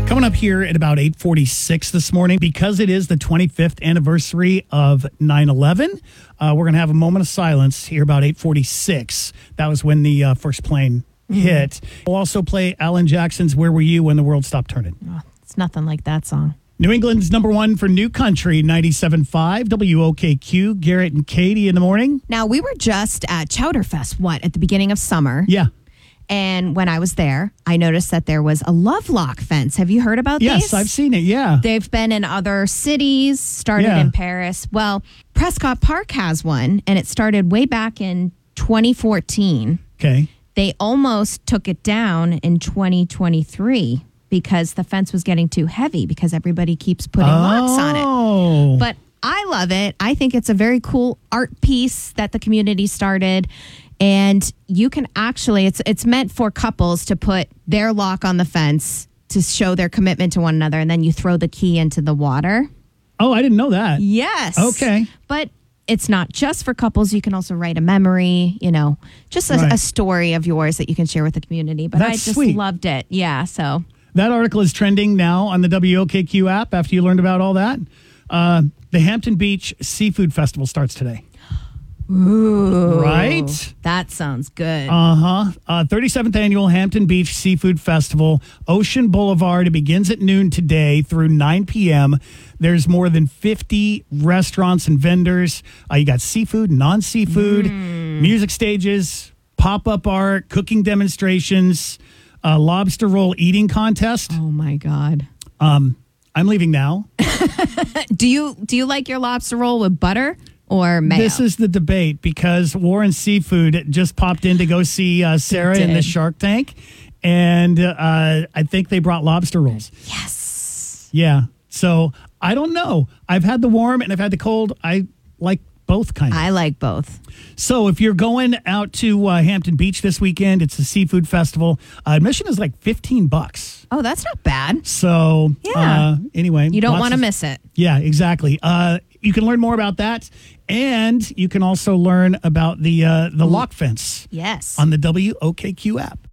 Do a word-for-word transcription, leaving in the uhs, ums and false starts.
Coming up here at about eight forty-six this morning, because it is the twenty-fifth anniversary of nine eleven, uh, we're going to have a moment of silence here about eight forty-six. That was when the uh, first plane mm-hmm. hit. We'll also play Alan Jackson's Where Were You When the World Stopped Turning. Oh, it's nothing like that song. New England's number one for New Country, ninety-seven point five W O K Q. Garrett and Katie in the morning. Now, we were just at Chowderfest, what, at the beginning of summer? Yeah. And when I was there, I noticed that there was a Lovelock fence. Have you heard about yes, these? Yes, I've seen it, yeah. They've been in other cities, started yeah. in Paris. Well, Prescott Park has one, and it started way back in twenty fourteen. Okay. They almost took it down in twenty twenty-three because the fence was getting too heavy because everybody keeps putting oh. locks on it. But I love it. I think it's a very cool art piece that the community started. And you can actually, it's it's meant for couples to put their lock on the fence to show their commitment to one another. And then you throw the key into the water. Oh, I didn't know that. Yes. Okay. But it's not just for couples. You can also write a memory, you know, just a, right. a story of yours that you can share with the community. But That's I just sweet. loved it. Yeah. So that article is trending now on the W O K Q app after you learned about all that. Uh, the Hampton Beach Seafood Festival starts today. Ooh. Right? That sounds good. Uh-huh. Uh, thirty-seventh Annual Hampton Beach Seafood Festival, Ocean Boulevard. It begins at noon today through nine p.m. There's more than fifty restaurants and vendors. Uh, you got seafood, non-seafood, mm. music stages, pop-up art, cooking demonstrations, uh, lobster roll eating contest. Oh, my God. Um, I'm leaving now. do you do you like your lobster roll with butter? Or mayo? This is the debate because Warren Seafood just popped in to go see uh, Sarah in the Shark Tank. And uh, I think they brought lobster rolls. Yes. Yeah. So I don't know. I've had the warm and I've had the cold. I like both kinds. I like both. So if you're going out to uh, Hampton Beach this weekend, it's a seafood festival. Uh, admission is like fifteen bucks. Oh, that's not bad. So yeah. Uh, anyway. You don't want to miss it. Yeah, exactly. Uh, you can learn more about that. And you can also learn about the uh, the lock fence. Yes. On the W O K Q app.